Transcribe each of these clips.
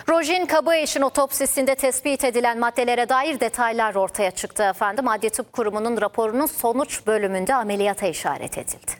Rojin Kabayiş'in otopsisinde tespit edilen maddelere dair detaylar ortaya çıktı efendim. Adli Tıp Kurumu'nun raporunun sonuç bölümünde ameliyata işaret edildi.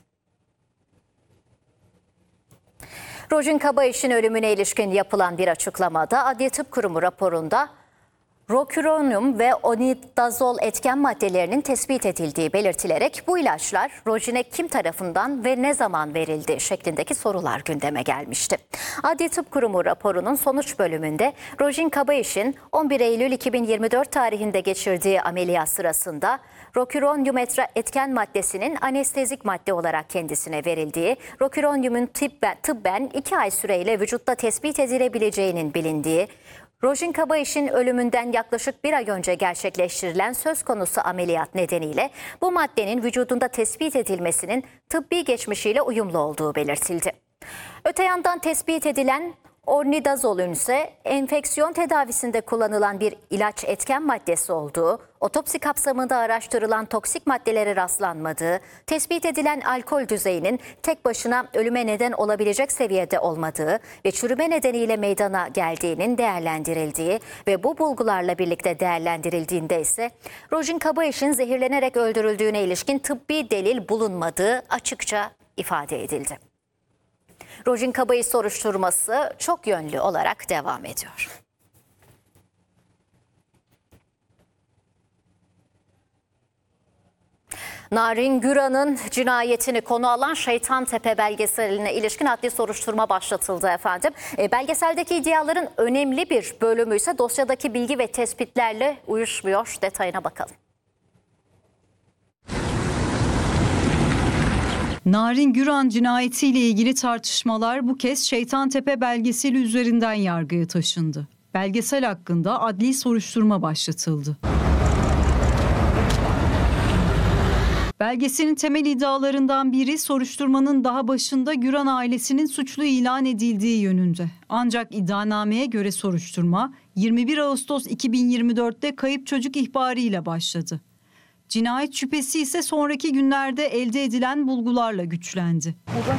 Rojin Kabayiş'in ölümüne ilişkin yapılan bir açıklamada Adli Tıp Kurumu raporunda roküronyum ve onidazol etken maddelerinin tespit edildiği belirtilerek bu ilaçlar Rojin'e kim tarafından ve ne zaman verildi şeklindeki sorular gündeme gelmişti. Adli Tıp Kurumu raporunun sonuç bölümünde Rojin Kabayiş'in 11 Eylül 2024 tarihinde geçirdiği ameliyat sırasında roküronyum etken maddesinin anestezik madde olarak kendisine verildiği, roküronyumun tıbben 2 ay süreyle vücutta tespit edilebileceğinin bilindiği, Rojin Kabayiş'in ölümünden yaklaşık 1 ay önce gerçekleştirilen söz konusu ameliyat nedeniyle bu maddenin vücudunda tespit edilmesinin tıbbi geçmişiyle uyumlu olduğu belirtildi. Öte yandan tespit edilen onidazolün ise enfeksiyon tedavisinde kullanılan bir ilaç etken maddesi olduğu, otopsi kapsamında araştırılan toksik maddelere rastlanmadığı, tespit edilen alkol düzeyinin tek başına ölüme neden olabilecek seviyede olmadığı ve çürüme nedeniyle meydana geldiğinin değerlendirildiği ve bu bulgularla birlikte değerlendirildiğinde ise Rojin Kabayiş'in zehirlenerek öldürüldüğüne ilişkin tıbbi delil bulunmadığı açıkça ifade edildi. Rojin Kabayiş soruşturması çok yönlü olarak devam ediyor. Narin Güran'ın cinayetini konu alan Şeytantepe belgeseline ilişkin adli soruşturma başlatıldı efendim. Belgeseldeki iddiaların önemli bir bölümü ise dosyadaki bilgi ve tespitlerle uyuşmuyor. Detayına bakalım. Narin Güran cinayetiyle ilgili tartışmalar bu kez Şeytantepe belgeseli üzerinden yargıya taşındı. Belgesel hakkında adli soruşturma başlatıldı. Belgeselin temel iddialarından biri soruşturmanın daha başında Güran ailesinin suçlu ilan edildiği yönünde. Ancak iddianameye göre soruşturma 21 Ağustos 2024'te kayıp çocuk ihbarıyla başladı. Cinayet şüphesi ise sonraki günlerde elde edilen bulgularla güçlendi.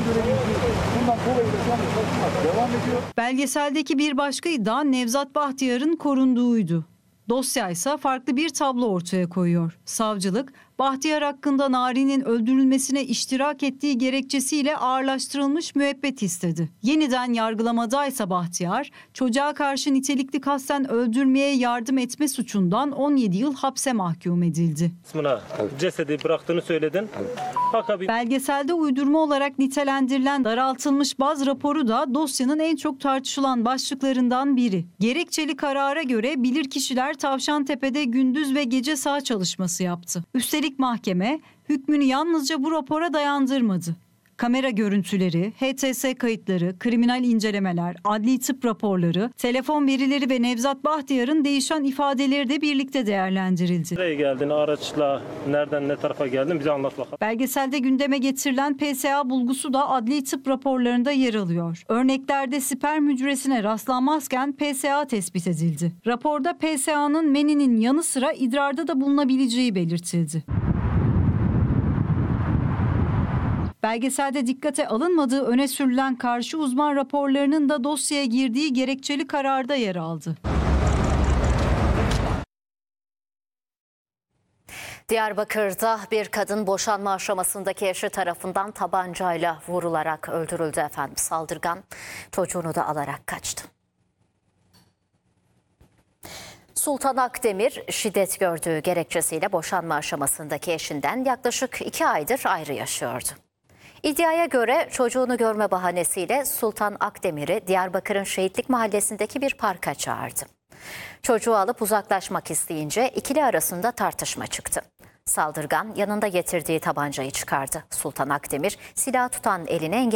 Belgeseldeki bir başka iddia Nevzat Bahtiyar'ın korunduğuydu. Dosya ise farklı bir tablo ortaya koyuyor. Savcılık, Bahtiyar hakkında Narin'in öldürülmesine iştirak ettiği gerekçesiyle ağırlaştırılmış müebbet istedi. Yeniden yargılamadaysa Bahtiyar, çocuğa karşı nitelikli kasten öldürmeye yardım etme suçundan 17 yıl hapse mahkum edildi. Cesedi bıraktığını söyledin. Belgeselde uydurma olarak nitelendirilen daraltılmış baz raporu da dosyanın en çok tartışılan başlıklarından biri. Gerekçeli karara göre bilirkişiler Tavşantepe'de gündüz ve gece saha çalışması yaptı. Üstelik mahkeme hükmünü yalnızca bu rapora dayandırmadı. Kamera görüntüleri, HTS kayıtları, kriminal incelemeler, adli tıp raporları, telefon verileri ve Nevzat Bahtiyar'ın değişen ifadeleri de birlikte değerlendirildi. Nereye geldin, araçla nereden ne tarafa geldin bize anlat bakalım. Belgeselde gündeme getirilen PSA bulgusu da adli tıp raporlarında yer alıyor. Örneklerde sperm hücresine rastlanmazken PSA tespit edildi. Raporda PSA'nın meninin yanı sıra idrarda da bulunabileceği belirtildi. Belgeselde dikkate alınmadığı öne sürülen karşı uzman raporlarının da dosyaya girdiği gerekçeli kararda yer aldı. Diyarbakır'da bir kadın boşanma aşamasındaki eşi tarafından tabancayla vurularak öldürüldü efendim. Saldırgan çocuğunu da alarak kaçtı. Sultan Akdemir şiddet gördüğü gerekçesiyle boşanma aşamasındaki eşinden yaklaşık 2 aydır ayrı yaşıyordu. İddiaya göre çocuğunu görme bahanesiyle Sultan Akdemir'i Diyarbakır'ın Şehitlik Mahallesi'ndeki bir parka çağırdı. Çocuğu alıp uzaklaşmak isteyince ikili arasında tartışma çıktı. Saldırgan yanında getirdiği tabancayı çıkardı. Sultan Akdemir silah tutan eline